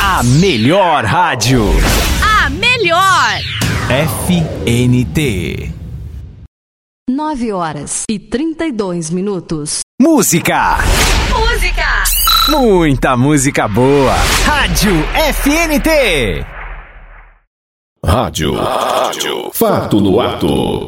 A melhor rádio. A melhor. FNT. 9h32. Música. Música. Muita música boa. Rádio FNT. Rádio. Fato no ato.